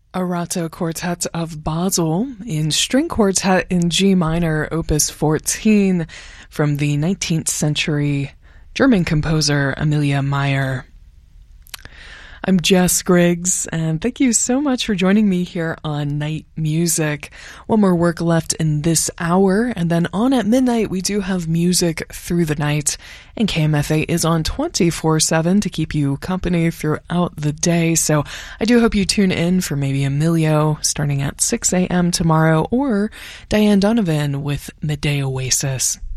Arato Quartet of Basel in String Quartet in G minor, Opus 14, from the 19th century German composer Amelia Meyer. I'm Jess Griggs, and thank you so much for joining me here on Night Music. One more work left in this hour, and then on at midnight we do have music through the night, and KMFA is on 24/7 to keep you company throughout the day, so I do hope you tune in for maybe Emilio starting at 6 a.m. tomorrow, or Diane Donovan with Midday Oasis.